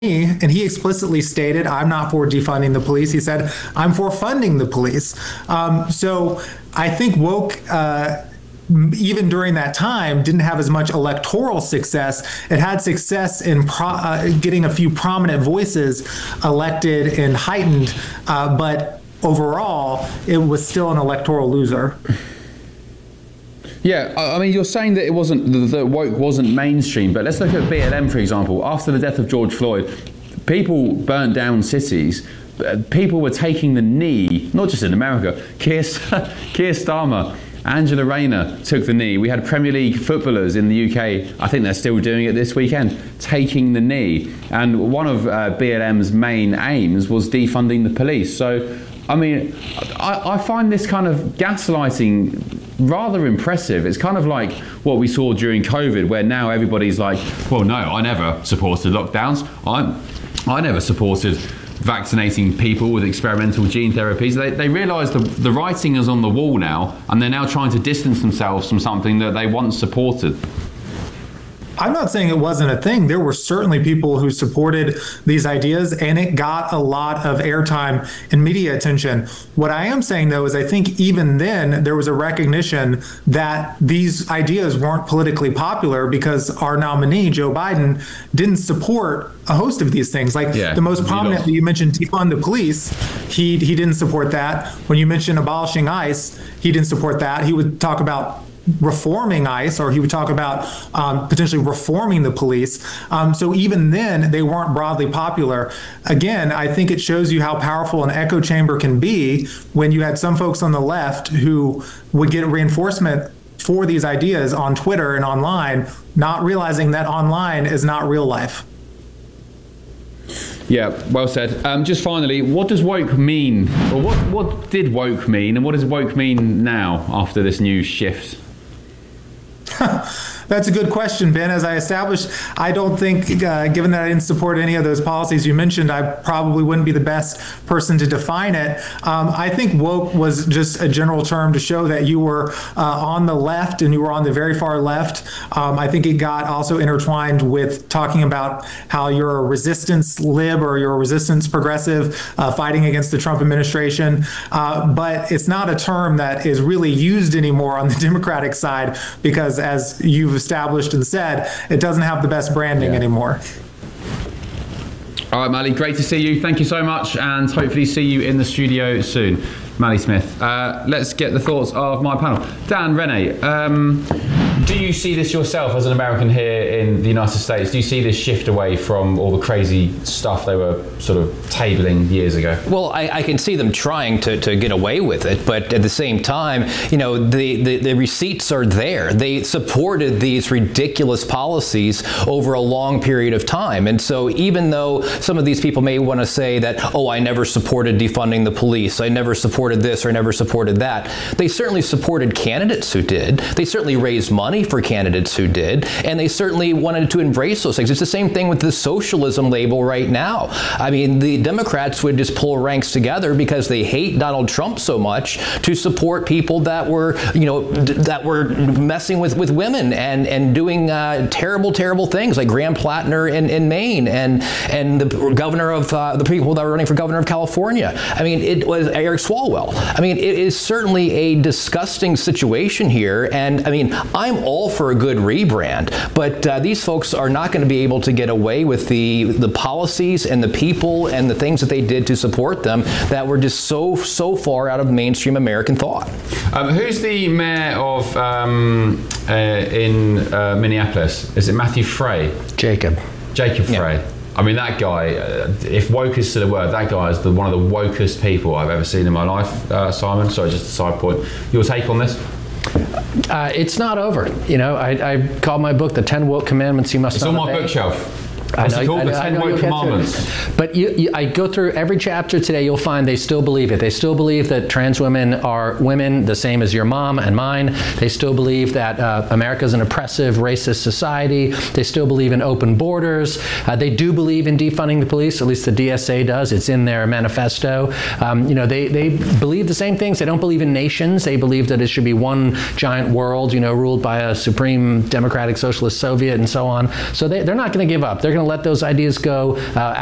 and he explicitly stated, I'm not for defunding the police. He said, I'm for funding the police. So I think woke, even during that time, didn't have as much electoral success. It had success in getting a few prominent voices elected and heightened, but overall, it was still an electoral loser. Yeah, I mean, you're saying that it wasn't, that woke wasn't mainstream, but let's look at BLM, for example. After the death of George Floyd, people burnt down cities. People were taking the knee, not just in America. Keir Starmer, Angela Rayner took the knee. We had Premier League footballers in the UK, I think they're still doing it this weekend, taking the knee. And one of BLM's main aims was defunding the police. So, I mean, I find this kind of gaslighting rather impressive. It's kind of like what we saw during COVID, where now everybody's like, well, no, I never supported lockdowns. I never supported vaccinating people with experimental gene therapies. They realise the writing is on the wall now, and they're now trying to distance themselves from something that they once supported. I'm not saying it wasn't a thing. There were certainly people who supported these ideas, and it got a lot of airtime and media attention. What I am saying, though, is I think even then there was a recognition that these ideas weren't politically popular because our nominee, Joe Biden, didn't support a host of these things. Like the most prominent, you mentioned defund the police, he didn't support that. When you mentioned abolishing ICE, he didn't support that. He would talk about reforming ICE, or he would talk about potentially reforming the police. So even then, they weren't broadly popular. Again, I think it shows you how powerful an echo chamber can be when you had some folks on the left who would get reinforcement for these ideas on Twitter and online, not realizing that online is not real life. Yeah, well said. Just finally, what does woke mean? Or what did woke mean, and what does woke mean now after this new shift? That's a good question, Ben. As I established, I don't think, given that I didn't support any of those policies you mentioned, I probably wouldn't be the best person to define it. I think woke was just a general term to show that you were on the left and you were on the very far left. I think it got also intertwined with talking about how you're a resistance lib or you're a resistance progressive fighting against the Trump administration. But it's not a term that is really used anymore on the Democratic side because, as you've established and said, it doesn't have the best branding anymore. All right, Mally, great to see you. Thank you so much, and hopefully see you in the studio soon. Mally Smith. Let's get the thoughts of my panel. Dan, Renee, do you see this yourself as an American here in the United States? Do you see this shift away from all the crazy stuff they were sort of tabling years ago? Well, I can see them trying to get away with it, but at the same time, you know, the receipts are there. They supported these ridiculous policies over a long period of time. And so even though some of these people may want to say that, oh, I never supported defunding the police, I never supported this or never supported that, they certainly supported candidates who did. They certainly raised money for candidates who did, and they certainly wanted to embrace those things. It's the same thing with the socialism label right now. I mean, the Democrats would just pull ranks together because they hate Donald Trump so much to support people that were, you know, that were messing with women and doing terrible things, like Graham Plattner in Maine and the governor of the people that were running for governor of California. I mean, it was Eric Swalwell. I mean, it is certainly a disgusting situation here, and I mean, I'm all for a good rebrand, but these folks are not going to be able to get away with the policies and the people and the things that they did to support them that were just so far out of mainstream American thought. Who's the mayor of in Minneapolis? Is it Matthew Frey? Jacob Frey. Yeah. I mean, that guy, if woke is still a word, that guy is one of the wokest people I've ever seen in my life, Simon. Sorry, just a side point. Your take on this? It's not over. You know, I call my book The 10 Woke Commandments You Must Not Obey. It's on my bookshelf. What's it called? The 10 Woke Commandments. But I go through every chapter today, you'll find they still believe it. They still believe that trans women are women the same as your mom and mine. They still believe that America is an oppressive, racist society. They still believe in open borders. They do believe in defunding the police, at least the DSA does. It's in their manifesto. You know, they believe the same things. They don't believe in nations. They believe that it should be one giant world, you know, ruled by a supreme democratic socialist Soviet and so on. So they're not going to give up. They're going going to let those ideas go